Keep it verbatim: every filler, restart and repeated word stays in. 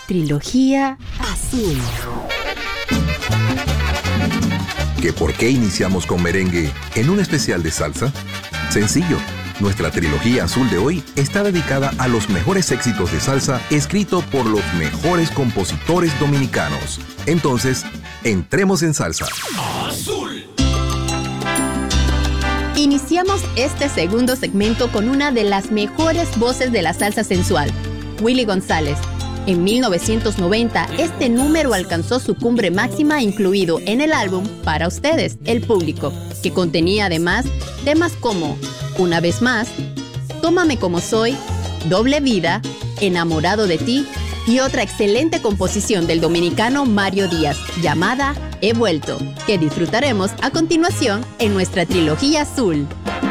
Trilogía Azul. ¿Que por qué iniciamos con merengue en un especial de salsa? Sencillo. Nuestra trilogía azul de hoy está dedicada a los mejores éxitos de salsa escrito por los mejores compositores dominicanos. Entonces, entremos en salsa. Azul. Iniciamos este segundo segmento con una de las mejores voces de la salsa sensual, Willy González. En mil novecientos noventa, este número alcanzó su cumbre máxima incluido en el álbum Para Ustedes, el Público, que contenía además temas como Una Vez Más, Tómame Como Soy, Doble Vida, Enamorado de Ti y otra excelente composición del dominicano Mario Díaz, llamada He Vuelto, que disfrutaremos a continuación en nuestra trilogía azul.